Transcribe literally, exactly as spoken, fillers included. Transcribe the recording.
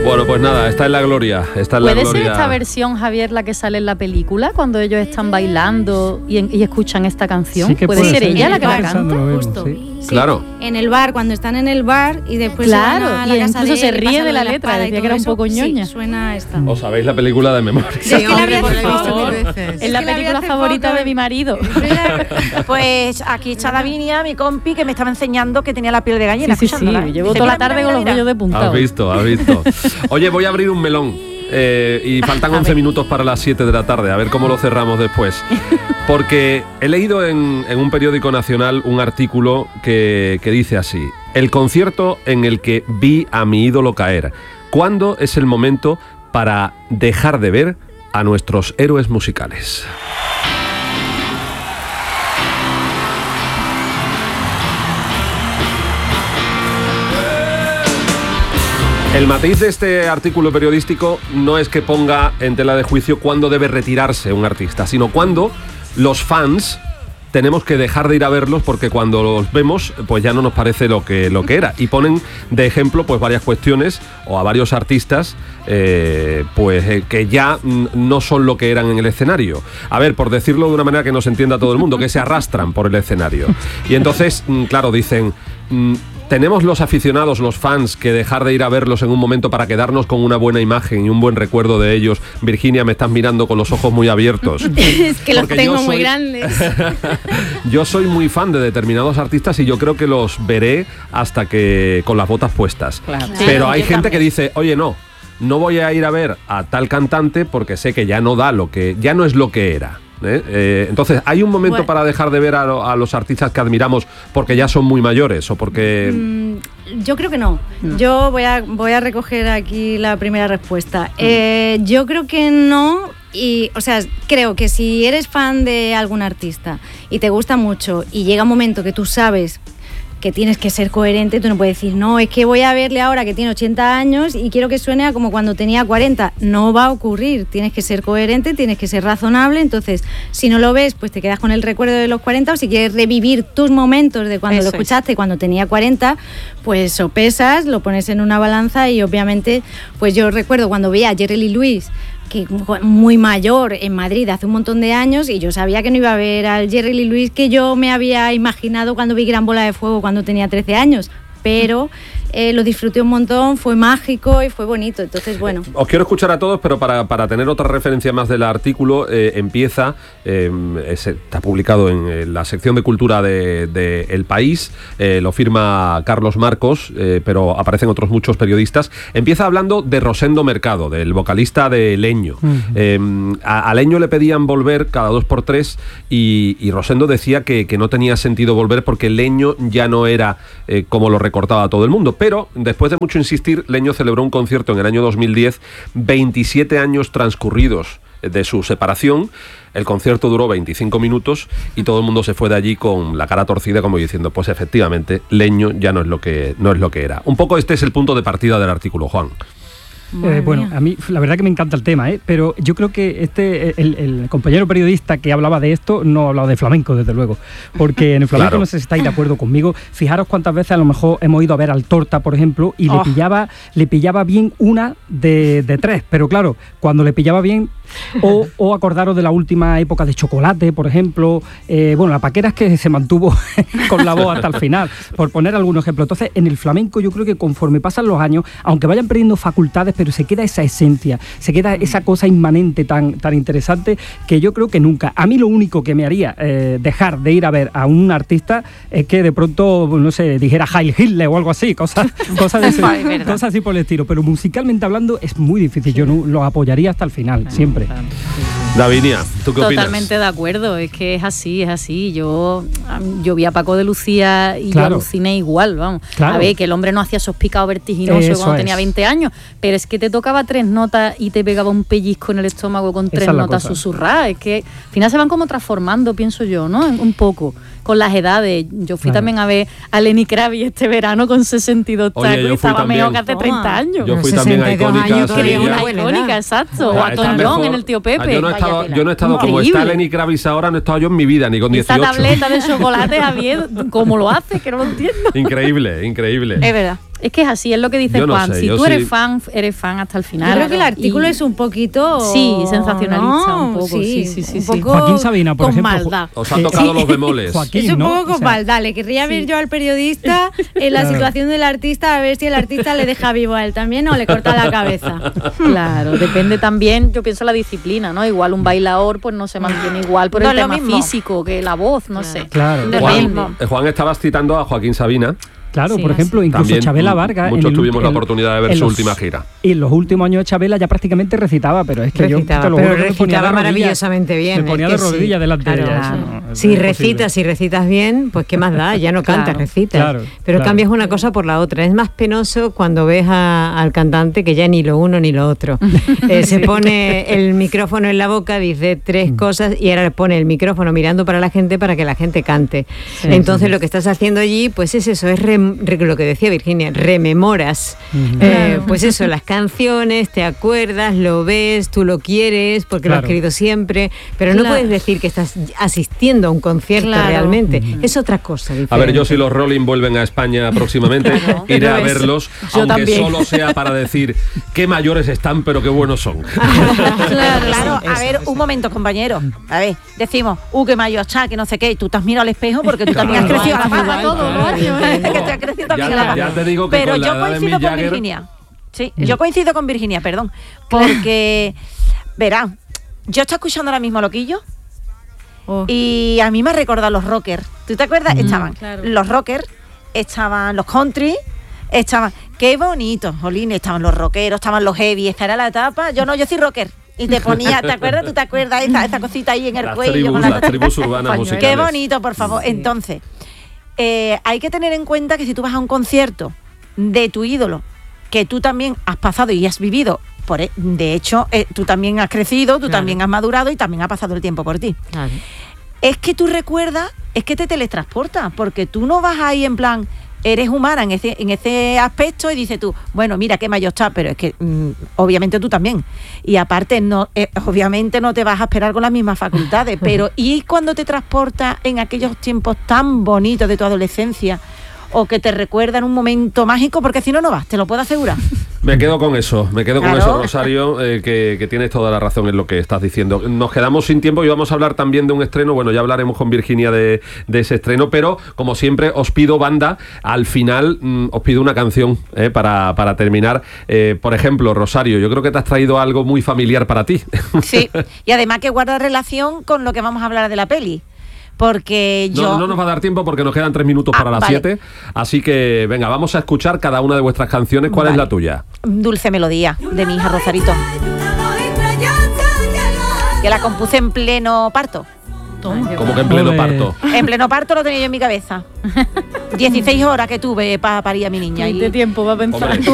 Bueno, pues nada, está en la gloria. Está en la ¿Puede gloria. ser esta versión, Javier, la que sale en la película cuando ellos están bailando y, en, y escuchan esta canción? Sí que ¿Puede, puede ser ser. ella la que la Pensando canta? lo mismo, Justo. sí. Sí, Claro. En el bar, cuando están en el bar y después Claro, se van a la y casa incluso de se él y ríe pasa de lo la la letra, espada y decía todo que era un eso. poco ñoña. Sí, suena esta. ¿Os sabéis la película de memoria? Sí, es que la hombre, vi pues hace la he visto poco. mil veces. Es la que la vi película hace favorita poco. de mi marido. Pues aquí está Davinia, mi compi, que me estaba enseñando que tenía la piel de gallina. Sí, sí, sí, escuchándola. llevo Dice, toda la mira, tarde mira, con los mira, vellos de Has punta. visto, has visto. Oye, voy a abrir un melón. Eh, y faltan once minutos para las siete de la tarde. A ver cómo lo cerramos después. Porque he leído en, en un periódico nacional un artículo que, que dice así: el concierto en el que vi a mi ídolo caer. ¿Cuándo es el momento para dejar de ver a nuestros héroes musicales? El matiz de este artículo periodístico no es que ponga en tela de juicio cuándo debe retirarse un artista, sino cuándo los fans tenemos que dejar de ir a verlos porque cuando los vemos pues ya no nos parece lo que, lo que era. Y ponen de ejemplo pues varias cuestiones o a varios artistas eh, pues eh, que ya mm, no son lo que eran en el escenario. A ver, por decirlo de una manera que nos entienda todo el mundo, que se arrastran por el escenario. Y entonces, mm, claro, dicen... Mm, ¿tenemos los aficionados, los fans, que dejar de ir a verlos en un momento para quedarnos con una buena imagen y un buen recuerdo de ellos? Virginia, me estás mirando con los ojos muy abiertos. Es que los Porque tengo yo muy soy- grandes. Yo soy muy fan de determinados artistas y yo creo que los veré hasta que con las botas puestas. Claro. Sí, Pero hay yo gente también. que dice, oye, no, no voy a ir a ver a tal cantante porque sé que ya no da lo que, ya no es lo que era. ¿eh? Eh, entonces, ¿hay un momento Bueno. para dejar de ver a, lo- a los artistas que admiramos porque ya son muy mayores o porque... Mm, yo creo que no. Yo voy a, voy a recoger aquí la primera respuesta. Eh, yo creo que no. Y, o sea, creo que si eres fan de algún artista y te gusta mucho y llega un momento que tú sabes que tienes que ser coherente, tú no puedes decir, no, es que voy a verle ahora que tiene ochenta años y quiero que suene a como cuando tenía cuarenta. No va a ocurrir, tienes que ser coherente, tienes que ser razonable, entonces si no lo ves, pues te quedas con el recuerdo de los cuarenta, o si quieres revivir tus momentos de cuando Eso lo es. escuchaste cuando tenía cuarenta, pues sopesas, lo pones en una balanza y obviamente, pues yo recuerdo cuando veía a Jerry Lee Lewis, que muy mayor en Madrid hace un montón de años, y yo sabía que no iba a ver al Jerry Lee Lewis que yo me había imaginado cuando vi Gran Bola de Fuego cuando tenía trece años, pero eh, lo disfruté un montón, fue mágico y fue bonito, entonces bueno. Os quiero escuchar a todos, pero para, para tener otra referencia más del artículo, eh, empieza, eh, es- está publicado en, eh, la sección de cultura de, de El País, eh, lo firma Carlos Marcos, eh, pero aparecen otros muchos periodistas. Empieza hablando de Rosendo Mercado, del vocalista de Leño. Eh, a, a Leño le pedían volver cada dos por tres y, y Rosendo decía que, que no tenía sentido volver porque Leño ya no era eh, como lo recordaba todo el mundo. Pero después de mucho insistir, Leño celebró un concierto en el año dos mil diez, veintisiete años transcurridos de su separación. El concierto duró veinticinco minutos y todo el mundo se fue de allí con la cara torcida, como diciendo, pues efectivamente, Leño ya no es lo que, no es lo que era. Un poco este es el punto de partida del artículo, Juan. Madre Eh, bueno, mía. a mí la verdad que me encanta el tema, ¿eh? Pero yo creo que este el, el compañero periodista que hablaba de esto no ha hablado de flamenco, desde luego, porque en el flamenco Claro. no sé si estáis de acuerdo conmigo. Fijaros cuántas veces a lo mejor hemos ido a ver al Torta, por ejemplo, y Oh. le pillaba le pillaba bien una de, de tres, pero claro, cuando le pillaba bien, o, o acordaros de la última época de Chocolate, por ejemplo, eh, bueno, la Paquera es que se mantuvo con la voz hasta el final, por poner algunos ejemplos. Entonces, en el flamenco yo creo que conforme pasan los años, aunque vayan perdiendo facultades, pero se queda esa esencia, se queda esa cosa inmanente tan, tan interesante que yo creo que nunca. A mí lo único que me haría eh, dejar de ir a ver a un artista es que de pronto, no sé, dijera Heil Hitler o algo así, cosas, cosas, de ese- Es verdad. cosas así por el estilo. Pero musicalmente hablando es muy difícil, yo no, lo apoyaría hasta el final, siempre. Davinia, ¿tú qué opinas? Totalmente de acuerdo, es que es así, es así. Yo, yo vi a Paco de Lucía y Claro. yo aluciné igual, vamos. Claro. A ver, que el hombre no hacía esos picados vertiginosos Eso cuando es. tenía veinte años, pero es que te tocaba tres notas y te pegaba un pellizco en el estómago con tres Esa es la notas cosa. susurradas. Es que al final se van como transformando, pienso yo, ¿no? Un poco, con las edades. Yo fui Claro. también a ver a Lenny Kravitz este verano con sesenta y dos Oye, tacos yo y fui estaba también. mejor que hace treinta años. Yo fui Pero también a sesenta y dos Icónica años, que Sevilla. una Una buena icónica, edad. exacto. Ah, O a está Tom mejor. John en el Tío Pepe. Ah, Yo no he Vaya estado, tela. yo no he estado como Increíble. está Lenny Kravitz ahora, no he estado yo en mi vida, ni con dieciocho. Esa tableta de chocolate, Javier, ¿cómo lo hace? Que no lo entiendo. Increíble, increíble. Es verdad. Es que es así, es lo que dice Yo no Juan. sé, si yo tú eres sí- fan, eres fan hasta el final. Yo creo que el artículo Y- es un poquito... Sí, sensacionalista ¿no? un poco, sí, sí, sí, un sí. poco Joaquín Sabina, por con ejemplo, maldad. Os han tocado los bemoles. Joaquín, Es un ¿no? poco O con sea, maldad. Le querría ver yo al periodista en la Claro. situación del artista, a ver si el artista le deja vivo a él también o le corta la cabeza. Claro, depende también, yo pienso, la disciplina, ¿no? Igual un bailador pues no se mantiene igual por No el es lo tema mismo. físico que la voz, no sé. Claro. No es lo Juan, mismo. eh, Juan, estabas citando a Joaquín Sabina. Claro, Sí, por ejemplo, así. incluso También Chabela mm, Vargas. muchos en el tuvimos ulti- la en- oportunidad de ver en su los- última gira. Y en los últimos años de Chabela ya prácticamente recitaba, pero es que Recitaba, yo te lo pero juro que me ponía recitaba de rodillas. maravillosamente bien. Me ponía es de que sí. rodillas delante de Claro. ella. eso no, eso Si es imposible. recitas, si recitas bien, pues qué más da, ya no cantas, Claro. recitas. Claro, pero claro. cambias una cosa por la otra. Es más penoso cuando ves a- al cantante que ya ni lo uno ni lo otro. Eh, se pone el micrófono en la boca, dice tres cosas y ahora le pone el micrófono mirando para la gente para que la gente cante. Sí, Entonces sí, sí. lo que estás haciendo allí, pues es eso, es rem- re- lo que decía Virginia, rememoras. Ujú. Eh, pues eso, las canciones, te acuerdas, lo ves, tú lo quieres porque lo has Claro. querido siempre, pero no Claro. puedes decir que estás asistiendo a un concierto Claro. realmente. Es otra cosa diferente. A ver, yo si los Rolling vuelven a España próximamente, Claro. iré a Lo ves. verlos, Yo aunque también. solo sea para decir qué mayores están, pero qué buenos son. Claro, claro. sí, A eso, ver, eso. un momento, compañero. A ver, decimos, uh, que mayor está, que no sé qué, y tú te has mirado al espejo porque tú también has Claro. crecido a la Igual, barba. todos los años, Es que te has crecido también Ya- a la barba. ya te digo que Pero con la yo edad de coincido Mick con Jagger- Virginia. Sí, yo coincido con Virginia, perdón. Porque, verá, yo estoy escuchando ahora mismo Loquillo. Oh. Y a mí me ha recordado los rockers. ¿Tú te acuerdas? Estaban claro. los rockers, estaban los country, estaban... ¡Qué bonito, Jolín! Estaban los rockeros, estaban los heavy. Esta era la etapa. Yo no, yo soy rocker. Y te ponía, ¿te acuerdas? ¿Tú te acuerdas? Esa, esa cosita ahí en el Las cuello. tribus, con la- las tribus urbanas Qué musicales. bonito, por favor. Entonces, eh, hay que tener en cuenta que si tú vas a un concierto de tu ídolo, que tú también has pasado y has vivido, por, e- de hecho, eh, tú también has crecido, tú Claro. también has madurado y también ha pasado el tiempo por ti. Claro. Es que tú recuerdas, es que te teletransportas, porque tú no vas ahí en plan, eres humana en ese, en ese aspecto y dices tú, bueno, mira qué mayor está, pero es que mm, obviamente tú también. Y aparte, no, eh, obviamente no te vas a esperar con las mismas facultades, pero ¿y cuando te transportas en aquellos tiempos tan bonitos de tu adolescencia? O que te recuerdan un momento mágico, porque si no, no vas, te lo puedo asegurar. Me quedo con eso, me quedo con Claro. eso, Rosario, eh, que, que tienes toda la razón en lo que estás diciendo. Nos quedamos sin tiempo y vamos a hablar también de un estreno, bueno, ya hablaremos con Virginia de, de ese estreno, pero como siempre os pido, banda, al final mm, os pido una canción eh, para, para terminar. Eh, por ejemplo, Rosario, yo creo que te has traído algo muy familiar para ti. Sí, y además que guarda relación con lo que vamos a hablar de la peli. Porque yo... No, no nos va a dar tiempo porque nos quedan tres minutos Ah, para las vale. siete, así que venga, vamos a escuchar cada una de vuestras canciones. ¿Cuál es Vale. la tuya? Dulce Melodía, de mi hija Rosarito, que la compuse en pleno parto. Como que en pleno Ole. parto. En pleno parto lo tenía yo en mi cabeza. dieciséis horas que tuve para parir a mi niña. Y de Y, tiempo va a pensar. Hombre,